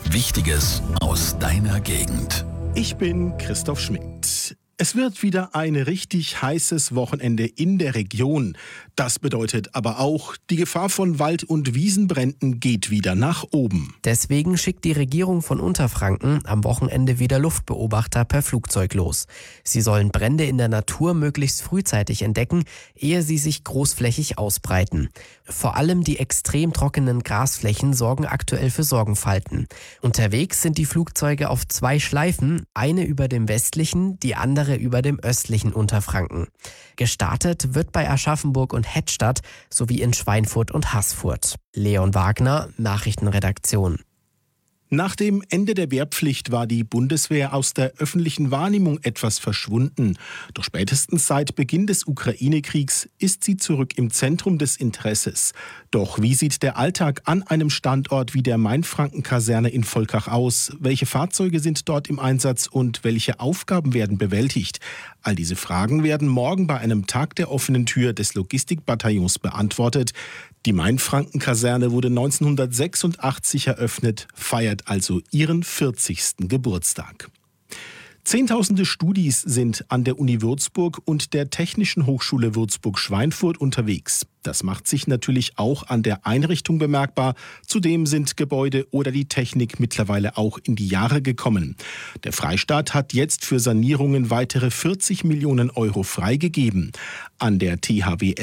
Wichtiges aus deiner Gegend. Ich bin Christoph Schmidt. Es wird wieder ein richtig heißes Wochenende in der Region. Das bedeutet aber auch, die Gefahr von Wald- und Wiesenbränden geht wieder nach oben. Deswegen schickt die Regierung von Unterfranken am Wochenende wieder Luftbeobachter per Flugzeug los. Sie sollen Brände in der Natur möglichst frühzeitig entdecken, ehe sie sich großflächig ausbreiten. Vor allem die extrem trockenen Grasflächen sorgen aktuell für Sorgenfalten. Unterwegs sind die Flugzeuge auf 2 Schleifen, eine über dem westlichen, die andere über dem östlichen Unterfranken. Gestartet wird bei Aschaffenburg und Hettstadt sowie in Schweinfurt und Haßfurt. Leon Wagner, Nachrichtenredaktion. Nach dem Ende der Wehrpflicht war die Bundeswehr aus der öffentlichen Wahrnehmung etwas verschwunden. Doch spätestens seit Beginn des Ukraine-Kriegs ist sie zurück im Zentrum des Interesses. Doch wie sieht der Alltag an einem Standort wie der Mainfranken-Kaserne in Volkach aus? Welche Fahrzeuge sind dort im Einsatz und welche Aufgaben werden bewältigt? All diese Fragen werden morgen bei einem Tag der offenen Tür des Logistikbataillons beantwortet. Die Mainfranken-Kaserne wurde 1986 eröffnet, feiert also ihren 40. Geburtstag. Zehntausende Studis sind an der Uni Würzburg und der Technischen Hochschule Würzburg-Schweinfurt unterwegs. Das macht sich natürlich auch an der Einrichtung bemerkbar. Zudem sind Gebäude oder die Technik mittlerweile auch in die Jahre gekommen. Der Freistaat hat jetzt für Sanierungen weitere 40 Millionen Euro freigegeben. An der THW